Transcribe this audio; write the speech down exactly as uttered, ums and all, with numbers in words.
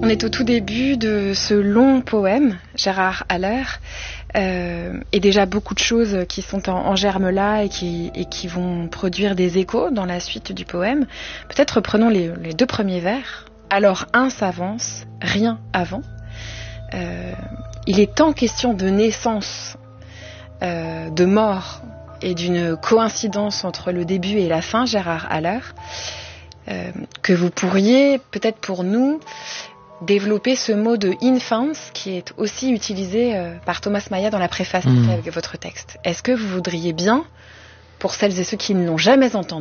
On est au tout début de ce long poème, Gérard Haller, euh, et déjà beaucoup de choses qui sont en, en germe là et qui, et qui vont produire des échos dans la suite du poème. Peut-être reprenons les, les deux premiers vers. Alors un s'avance, rien avant. Euh, il est tant question de naissance, euh, de mort et d'une coïncidence entre le début et la fin, Gérard Haller, euh, que vous pourriez, peut-être pour nous, développer ce mot de infants qui est aussi utilisé euh, par Thomas Maya dans la préface mmh. avec votre texte. Est-ce que vous voudriez bien, pour celles et ceux qui ne l'ont jamais entendu,